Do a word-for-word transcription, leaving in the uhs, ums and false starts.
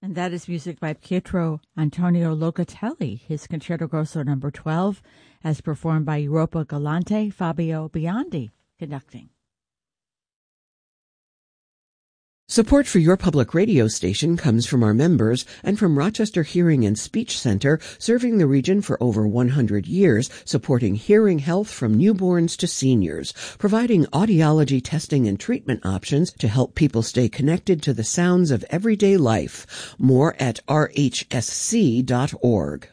And that is music by Pietro Antonio Locatelli, his Concerto Grosso number twelve, as performed by Europa Galante, Fabio Biondi conducting. Support for your public radio station comes from our members and from Rochester Hearing and Speech Center, serving the region for over one hundred years, supporting hearing health from newborns to seniors, providing audiology testing and treatment options to help people stay connected to the sounds of everyday life. More at r h s c dot org.